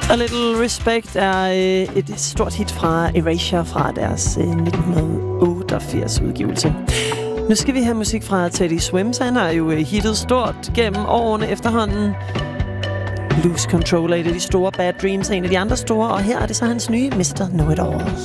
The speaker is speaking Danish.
A Little Respect er et stort hit fra Erasure fra deres 1988 udgivelse. Nu skal vi have musik fra Teddy Swims. Han har jo hittet stort gennem årene efterhånden. Lose Control er et af de store, Bad Dreams er en af de andre store, og her er det så hans nye Mr. Know-It-All.